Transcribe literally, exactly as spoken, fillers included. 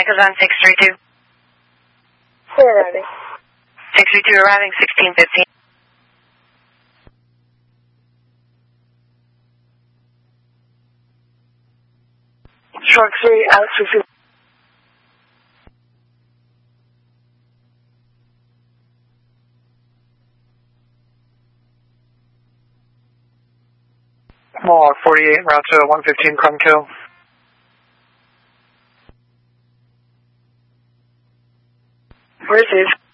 Echo's on six three two. Who arriving? six three two arriving, sixteen fifteen. Shark three, Alex three. Mohawk forty-eight, route to one fifteen Crum Kill. Where is this?